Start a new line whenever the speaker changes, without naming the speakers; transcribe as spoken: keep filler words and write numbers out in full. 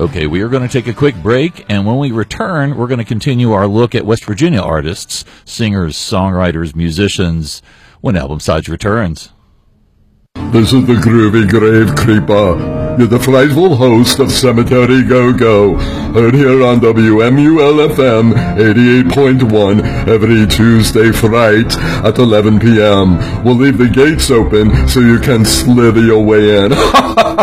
Okay, we are going to take a quick break, and when we return, we're going to continue our look at West Virginia artists, singers, songwriters, musicians, when Album Sides returns.
This is the Groovy Grave Creeper. You're the frightful host of Cemetery Go-Go, heard here on W M U L F M eighty-eight point one every Tuesday fright at eleven p.m. We'll leave the gates open so you can slither your way in.